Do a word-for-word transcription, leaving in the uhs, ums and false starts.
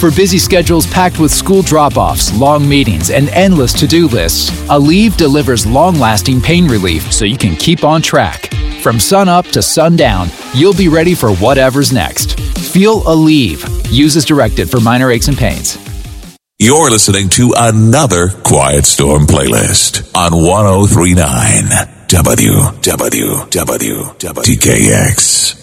For busy schedules packed with school drop-offs, long meetings, and endless to-do lists, Aleve delivers long-lasting pain relief so you can keep on track. From sun-up to sundown, you'll be ready for whatever's next. Feel Aleve. Use as directed for minor aches and pains. You're listening to another Quiet Storm playlist on one oh three point nine W W W W T K X.